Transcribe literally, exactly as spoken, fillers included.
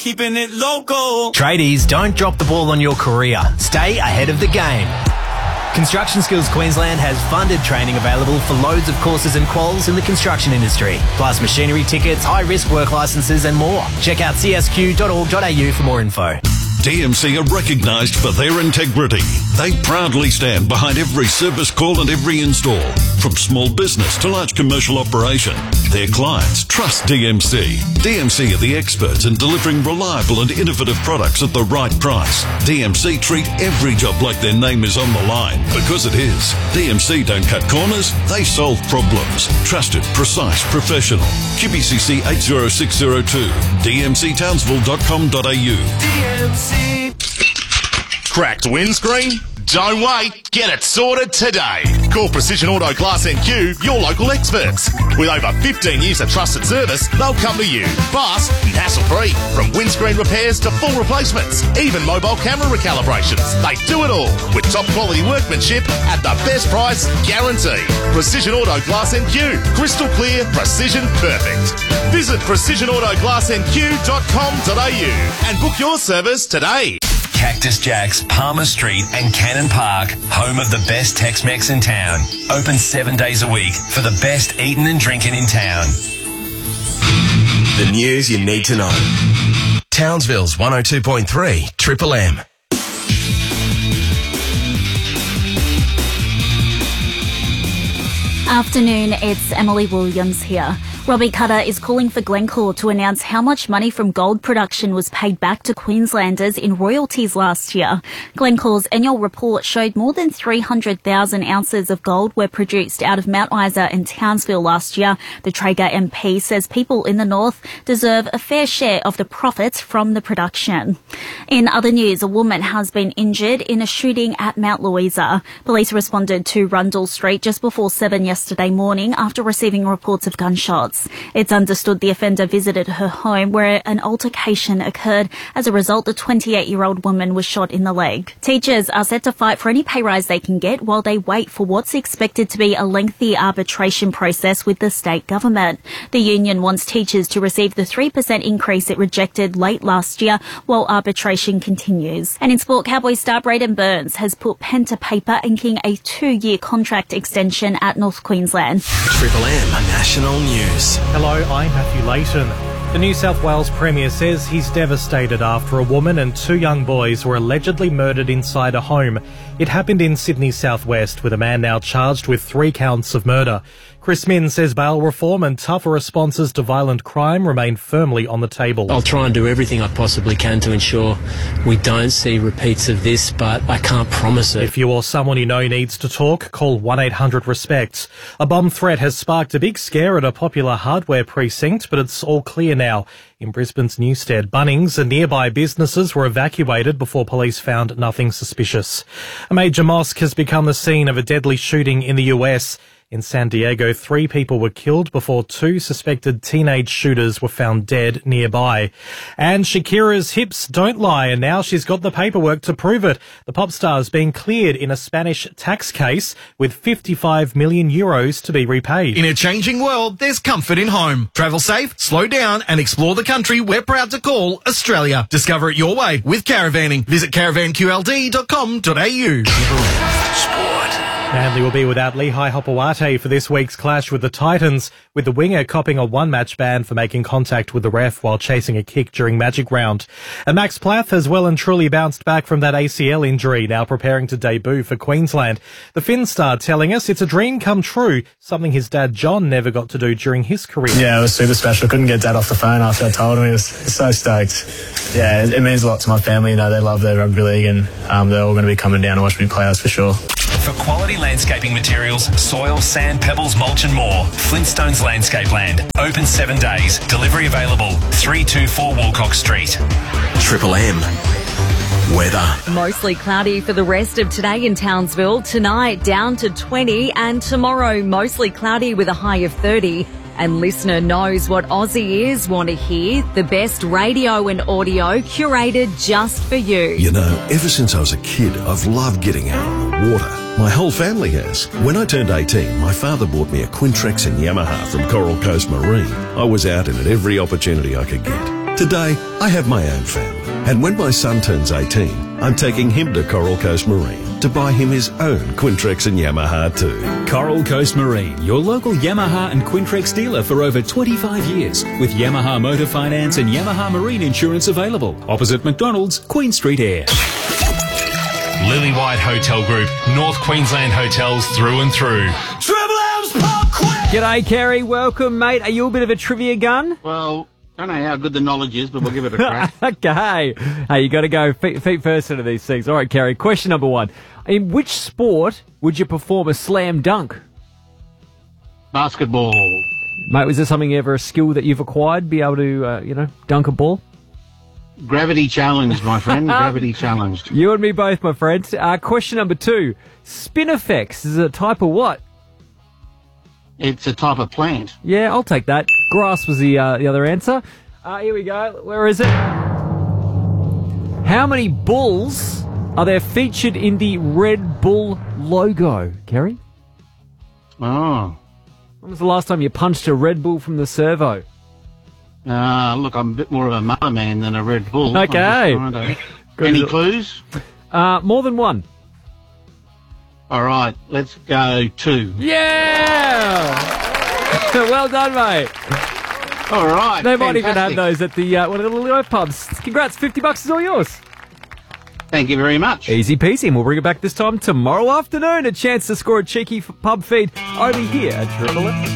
keeping it local. Tradies, don't drop the ball on your career. Stay ahead of the game. Construction Skills Queensland has funded training available for loads of courses and quals in the construction industry, plus machinery tickets, high-risk work licences and more. Check out c s q dot org dot a u for more info. D M C are recognised for their integrity. They proudly stand behind every service call and every install. From small business to large commercial operation, their clients trust D M C. D M C are the experts in delivering reliable and innovative products at the right price. D M C treat every job like their name is on the line, because it is. D M C don't cut corners, they solve problems. Trusted, precise, professional. Q B C C eight zero six zero two, d m c townsville dot com dot a u. D M C. Cracked windscreen? Don't wait. Get it sorted today. Call Precision Auto Glass N Q, your local experts. With over fifteen years of trusted service, they'll come to you. Fast and hassle-free. From windscreen repairs to full replacements, even mobile camera recalibrations. They do it all with top quality workmanship at the best price guarantee. Precision Auto Glass N Q. Crystal clear, precision perfect. Visit precision auto glass n q dot com dot a u and book your service today. Cactus Jack's, Palmer Street and Cannon Park, home of the best Tex-Mex in town. Open seven days a week for the best eating and drinking in town. The news you need to know. Townsville's one oh two point three, Triple M. Afternoon, it's Emily Williams here. Robbie Cutter is calling for Glencore to announce how much money from gold production was paid back to Queenslanders in royalties last year. Glencore's annual report showed more than three hundred thousand ounces of gold were produced out of Mount Isa and Townsville last year. The Traeger M P says people in the north deserve a fair share of the profits from the production. In other news, a woman has been injured in a shooting at Mount Louisa. Police responded to Rundle Street just before seven yesterday morning after receiving reports of gunshots. It's understood the offender visited her home where an altercation occurred. As a result, the twenty-eight-year-old woman was shot in the leg. Teachers are set to fight for any pay rise they can get while they wait for what's expected to be a lengthy arbitration process with the state government. The union wants teachers to receive the three percent increase it rejected late last year while arbitration continues. And in sport, Cowboys star Braden Burns has put pen to paper inking a two-year contract extension at North Queensland. Triple M National News. Hello, I'm Matthew Layton. The New South Wales Premier says he's devastated after a woman and two young boys were allegedly murdered inside a home. It happened in Sydney's southwest, with a man now charged with three counts of murder. Chris Min says bail reform and tougher responses to violent crime remain firmly on the table. I'll try and do everything I possibly can to ensure we don't see repeats of this, but I can't promise it. If you or someone you know needs to talk, call one eight hundred RESPECT. A bomb threat has sparked a big scare at a popular hardware precinct, but it's all clear now. In Brisbane's Newstead, Bunnings and nearby businesses were evacuated before police found nothing suspicious. A major mosque has become the scene of a deadly shooting in the U S. In San Diego, three people were killed before two suspected teenage shooters were found dead nearby. And Shakira's hips don't lie, and now she's got the paperwork to prove it. The pop star's been cleared in a Spanish tax case with fifty-five million euros to be repaid. In a changing world, there's comfort in home. Travel safe, slow down, and explore the country we're proud to call Australia. Discover it your way with caravanning. Visit caravan q l d dot com dot a u. Manly will be without Lehigh Hopewate for this week's clash with the Titans, with the winger copping a one-match ban for making contact with the ref while chasing a kick during Magic Round. And Max Plath has well and truly bounced back from that A C L injury, now preparing to debut for Queensland. The Finn star telling us it's a dream come true, something his dad John never got to do during his career. Yeah, it was super special. Couldn't get Dad off the phone after I told him. He was so stoked. Yeah, it, it means a lot to my family. You know, they love their rugby league, and um, they're all going to be coming down to watch me play, that's for sure. For quality landscaping materials, soil, sand, pebbles, mulch and more, Flintstones Landscape Land. Open seven days. Delivery available. three two four Walcock Street. Triple M. Weather. Mostly cloudy for the rest of today in Townsville. Tonight down to twenty, and tomorrow mostly cloudy with a high of thirty. And listener knows what Aussie ears want to hear. The best radio and audio curated just for you. You know, ever since I was a kid, I've loved getting out on the water. My whole family has. When I turned eighteen, my father bought me a Quintrex and Yamaha from Coral Coast Marine. I was out in it every opportunity I could get. Today, I have my own family, and when my son turns eighteen, I'm taking him to Coral Coast Marine to buy him his own Quintrex and Yamaha too. Coral Coast Marine, your local Yamaha and Quintrex dealer for over twenty-five years, with Yamaha Motor Finance and Yamaha Marine Insurance available. Opposite McDonald's, Queen Street Air. Lily White Hotel Group, North Queensland hotels through and through. Triple M's pop quiz. G'day, Kerry. Welcome, mate. Are you a bit of a trivia gun? Well, I don't know how good the knowledge is, but we'll give it a crack. Okay. Hey, you got to go feet, feet first into these things. All right, Kerry. Question number one. In which sport would you perform a slam dunk? Basketball. Mate, was there something ever, a skill that you've acquired, be able to, uh, you know, dunk a ball? Gravity challenged, my friend. Gravity challenged. You and me both, my friend. Uh, question number two. Spinifex is a type of what? It's a type of plant. Yeah, I'll take that. Grass was the uh, the other answer. Uh, here we go. Where is it? How many bulls are there featured in the Red Bull logo, Kerry? Oh. When was the last time you punched a Red Bull from the servo? Uh, look, I'm a bit more of a mother man than a Red Bull. Okay. To... Any clues? Uh, more than one. All right, let's go two. Yeah! Well done, mate. All right. They fantastic. might even have those at the uh, one of the little pubs. Congrats, fifty bucks is all yours. Thank you very much. Easy peasy, and we'll bring it back this time tomorrow afternoon. A chance to score a cheeky f- pub feed over here at Triple M.